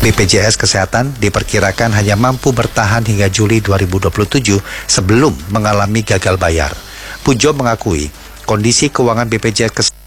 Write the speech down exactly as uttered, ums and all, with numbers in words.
B P J S Kesehatan diperkirakan hanya mampu bertahan hingga Juli dua ribu dua puluh tujuh sebelum mengalami gagal bayar. Pujo mengakui kondisi keuangan B P J S Kesehatan